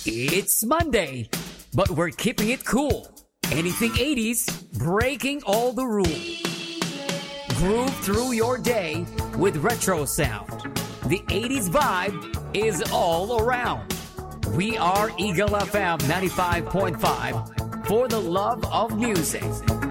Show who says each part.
Speaker 1: It's Monday, but we're keeping it cool. Anything 80s, breaking all the rules. Groove through your day with retro sound. The 80s vibe is all around. We are Eagle FM 95.5 for the love of music.